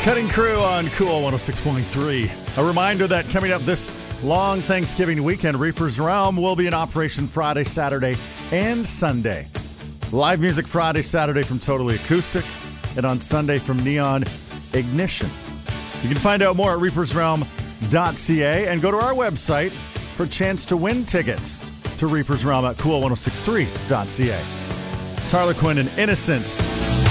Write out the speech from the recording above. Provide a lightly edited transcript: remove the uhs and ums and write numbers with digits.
Cutting Crew on Cool 106.3. A reminder that coming up this long Thanksgiving weekend, Reaper's Realm will be in operation Friday, Saturday, and Sunday. Live music Friday, Saturday from Totally Acoustic, and on Sunday from Neon Ignition. You can find out more at reapersrealm.ca and go to our website for a chance to win tickets to Reaper's Realm at cool1063.ca. It's Harlequin and Innocence.